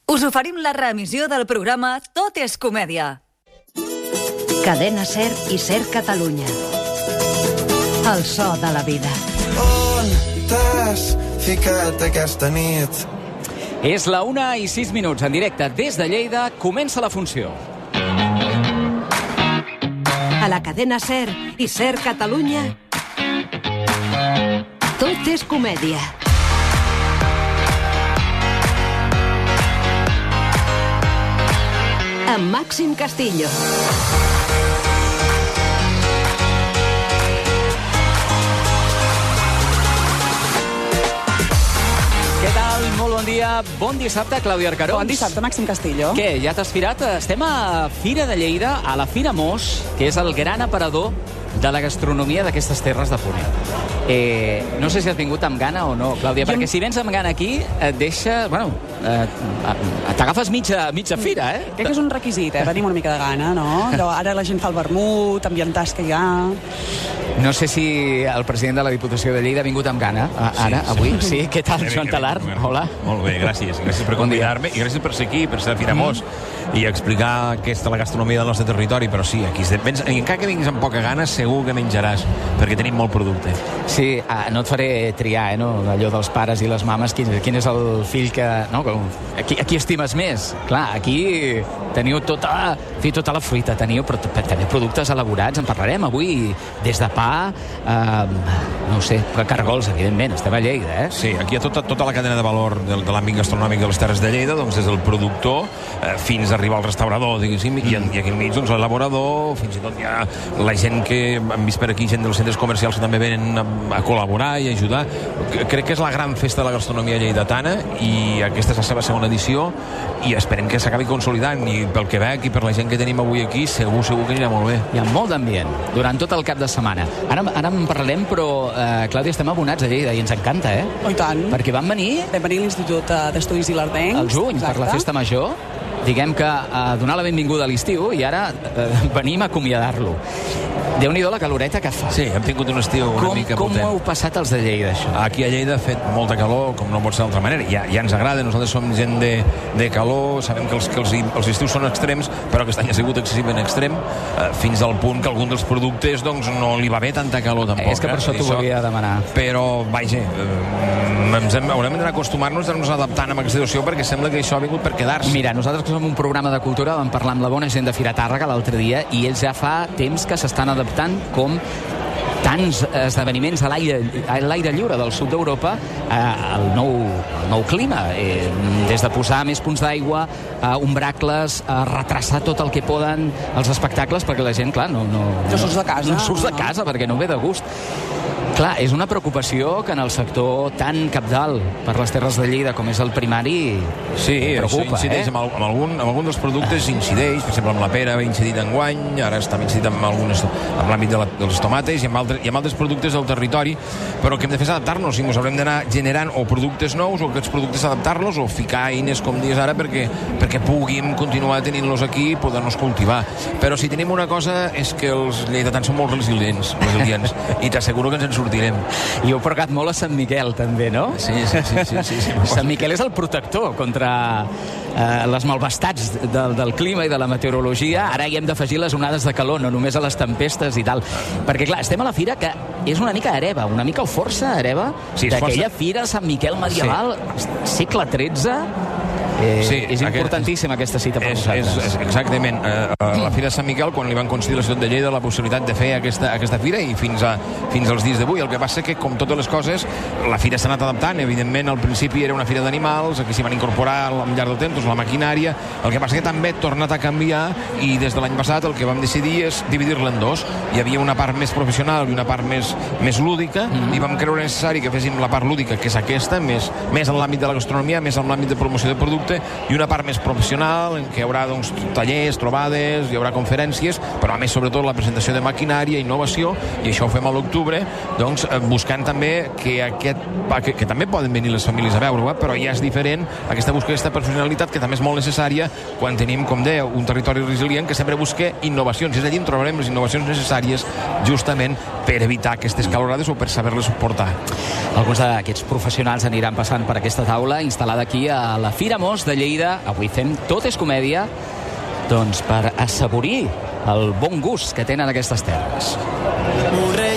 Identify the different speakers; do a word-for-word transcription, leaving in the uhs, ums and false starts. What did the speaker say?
Speaker 1: Us oferim la reemissió del programa Tot és comèdia.
Speaker 2: Cadena SER i SER Catalunya. El so de la vida.
Speaker 3: On t'has ficat aquesta nit?
Speaker 4: És la una i sis minuts en directe des de Lleida. Comença la funció.
Speaker 2: A la cadena SER i SER Catalunya, Tot és comèdia. Amb Màxim Castillo.
Speaker 4: Què tal? Molt bon dia. Bon dissabte, Clàudia Arcarons.
Speaker 5: Bon dissabte, Màxim Castillo.
Speaker 4: Què, ja t'has firat? Estem a Fira de Lleida, a la Fira Mos, que és el gran aparador de la gastronomia d'aquestes terres de Ponent. Eh, no sé si has vingut amb gana o no, Clàudia, jo... perquè si vens amb gana aquí et deixa... Bueno, eh, t'agafes mitja, mitja fira, eh?
Speaker 5: Crec que és un requisit, eh? Tenim una mica de gana, no? Però ara la gent fa el vermut, ambientars que hi ha...
Speaker 4: No sé si el president de la Diputació de Lleida ha vingut amb gana, ara,
Speaker 6: sí,
Speaker 4: avui.
Speaker 6: Sí,
Speaker 4: sí? Què tal, Joan Talar? Hola.
Speaker 6: Molt bé, gràcies. Gràcies per convidar-me i gràcies per ser aquí, per ser a Fira Mos mm. i explicar aquesta la gastronomia del nostre territori. Però sí, aquí vens, encara que vinguis amb poca gana, segur que menjaràs, perquè tenim molt producte.
Speaker 4: Sí, ah, no et faré triar, eh, no? Allò dels pares i les mames, quin, quin és el fill que... No? Aquí, aquí estimes més. Clar, aquí teniu tota, fi, tota la fruita, teniu, però també productes elaborats, en parlarem avui, des de pa, eh, no ho sé, cargols, evidentment, estem a Lleida, eh?
Speaker 6: Sí, aquí hi ha tota, tota la cadena de valor de, de l'àmbit gastronòmic de les Terres de Lleida, doncs des del productor eh, fins a arribar al restaurador, diguéssim, mm. i, i aquí al mig, doncs, l'elaborador, fins i tot hi ha la gent que hem vist per aquí, gent dels centres comercials que també venen a, a col·laborar i a ajudar. Crec que és la gran festa de la gastronomia lleidatana i aquesta és la seva segona edició i esperem que s'acabi consolidant i pel que veig i per la gent que tenim avui aquí segur, segur que anirà molt bé.
Speaker 4: Hi ha molt d'ambient durant tot el cap de setmana. Ara, ara en parlarem, però eh, Clàudia, estem abonats a Lleida i ens encanta, eh?
Speaker 5: Oh, i tant.
Speaker 4: Perquè van venir...
Speaker 5: Vam venir a l'Institut d'Estudis Ilardencs.
Speaker 4: Al juny, exacte, per la festa major. Diguem que a donar la benvinguda a l'estiu i ara eh, venim a acomiadar-lo. Déu-n'hi-do la caloreta que fa.
Speaker 6: Sí, hem tingut un estiu una
Speaker 4: com,
Speaker 6: mica
Speaker 4: com
Speaker 6: potent.
Speaker 4: Com ho heu passat els de Lleida, això?
Speaker 6: Aquí a Lleida ha fet molta calor, com no pot ser d'altra manera. Ja, ja ens agrada, nosaltres som gent de, de calor, sabem que els, que els, els estius són extrems, però aquest any ha sigut excessivament extrem, eh, fins al punt que algun dels productes doncs, no li va bé tanta calor tampoc.
Speaker 4: És que per això t'ho volia demanar.
Speaker 6: Però, vaja, eh, ens hem, haurem d'anar a acostumar-nos a nos adaptant a aquesta situació perquè sembla que això ha vingut per quedar-se.
Speaker 4: Mira, nosaltres que som un programa de cultura vam parlar amb la bona gent de Fira Tàrrega l'altre dia i ells ja fa temps que s'estan adaptant com tants esdeveniments a l'aire lliure del sud d'Europa eh, al nou, el nou clima, eh, des de posar més punts d'aigua, eh, ombracles, eh, retrasar tot el que poden els espectacles perquè la gent, clar, no... No,
Speaker 5: no surts de casa.
Speaker 4: No surts de casa perquè no ve de gust. Clar, és una preocupació que en el sector tan cabdal per les Terres de Lleida com és el primari
Speaker 6: sí,
Speaker 4: preocupa,
Speaker 6: incideix
Speaker 4: eh?
Speaker 6: amb, el, amb, algun, amb algun dels productes incideix, per exemple amb la pera ha incidit enguany, ara està incidit amb, algunes, amb l'àmbit de la, dels tomates i amb, altres, i amb altres productes del territori, però el que hem de fer és adaptar-nos i ens haurem d'anar generant o productes nous o aquests productes adaptar-los o ficar eines, com dius ara, perquè, perquè puguin continuar tenint-los aquí i poder-nos cultivar. Però si tenim una cosa és que els lleidatans són molt resilients, resilients i t'asseguro que ens en sortirem.
Speaker 4: I heu pregat molt a Sant Miquel, també, no?
Speaker 6: Sí, sí, sí. sí, sí, sí.
Speaker 4: Sant Miquel és el protector contra eh, les malvestats del, del clima i de la meteorologia. Ara hi hem d'afegir les onades de calor, no només a les tempestes i tal. Perquè, clar, estem a la fira que és una mica hereva, una mica o força hereva, sí, d'aquella força... fira Sant Miquel medieval, sí. segle tretze... Eh, sí, és importantíssima aquest, aquesta cita per
Speaker 6: és,
Speaker 4: vosaltres.
Speaker 6: És, és, exactament. Eh, a la Fira de Sant Miquel, quan li van concedir a la ciutat de Lleida la possibilitat de fer aquesta, aquesta fira i fins, a, fins als dies d'avui. El que passa que, com totes les coses, la fira s'ha anat adaptant. Evidentment, al principi era una fira d'animals, aquí s'hi van incorporar al llarg del temps la maquinària. El que passa que també ha tornat a canviar i des de l'any passat el que vam decidir és dividir-la en dos. Hi havia una part més professional i una part més, més lúdica mm-hmm. i vam creure necessari que féssim la part lúdica, que és aquesta, més, més en l'àmbit de la gastronomia, més en l'àmbit de promoció de producte, i una part més professional en què hi haurà doncs, tallers, trobades, hi haurà conferències, però a més sobretot la presentació de maquinària, innovació, i això ho fem a l'octubre, doncs buscant també que aquest que, que també poden venir les famílies a veure-ho, però ja és diferent aquesta busca aquesta personalitat que també és molt necessària quan tenim, com deia, un territori resilient que sempre busca innovacions, i és allí on trobarem les innovacions necessàries justament per evitar aquestes calorades o per saber-les suportar.
Speaker 4: Alguns d'aquests professionals aniran passant per aquesta taula instal·lada aquí a la Fira Mos Pinós de Lleida. Avui fem Tot és comèdia, doncs per assaborir el bon gust que tenen aquestes terres.
Speaker 3: Morrell